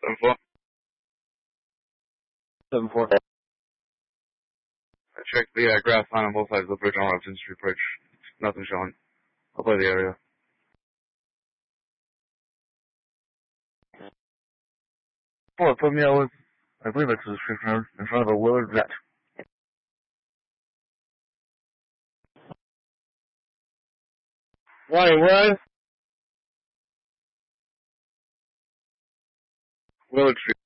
7-4. 7-4. I checked the grass line on both sides of the bridge on Robinson Street Bridge. Nothing showing. I'll play the area. Oh, put me out with, I believe it's a description in front of a Willard vet. Why, what? Willard Street.